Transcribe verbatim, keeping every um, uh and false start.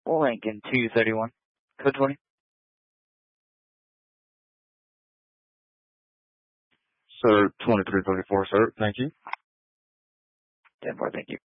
Lincoln two thirty-one. Code twenty. Sir, twenty-three thirty-four, sir. Thank you. ten four, thank you.